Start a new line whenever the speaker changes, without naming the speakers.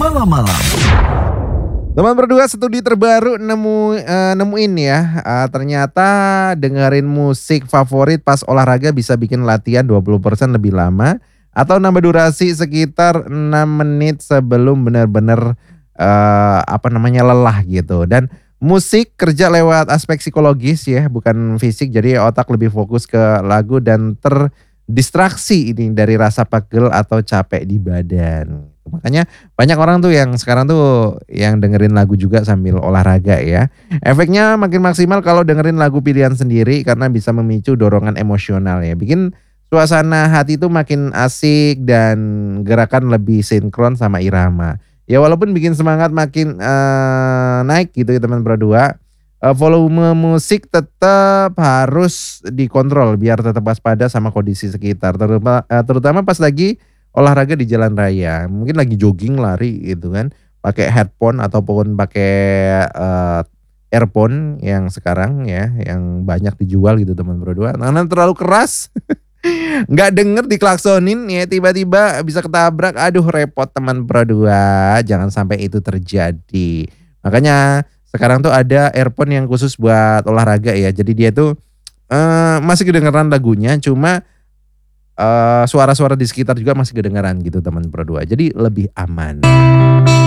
malam-malam.
Teman berdua, studi terbaru nemuin ya, ternyata dengerin musik favorit pas olahraga bisa bikin latihan 20% lebih lama atau nambah durasi sekitar 6 menit sebelum benar-benar lelah gitu. Dan musik kerja lewat aspek psikologis ya, bukan fisik. Jadi otak lebih fokus ke lagu dan terdistraksi ini dari rasa pegel atau capek di badan. Makanya banyak orang tuh yang sekarang tuh yang dengerin lagu juga sambil olahraga ya. Efeknya makin maksimal kalau dengerin lagu pilihan sendiri karena bisa memicu dorongan emosional ya. Bikin suasana hati tuh makin asik dan gerakan lebih sinkron sama irama. Ya walaupun bikin semangat makin naik gitu ya teman berdua. Volume musik tetap harus dikontrol biar tetap waspada sama kondisi sekitar. Terutama pas lagi olahraga di jalan raya, mungkin lagi jogging, lari gitu kan, pakai headphone ataupun pakai, earphone yang sekarang ya, yang banyak dijual gitu teman berdua, karena terlalu keras, nggak denger diklaksonin ya tiba-tiba bisa ketabrak, aduh repot teman berdua, jangan sampai itu terjadi. Makanya sekarang tuh ada earphone yang khusus buat olahraga ya, jadi dia tuh, masih kedengeran lagunya cuma suara-suara di sekitar juga masih kedengaran gitu teman berdua, jadi lebih aman.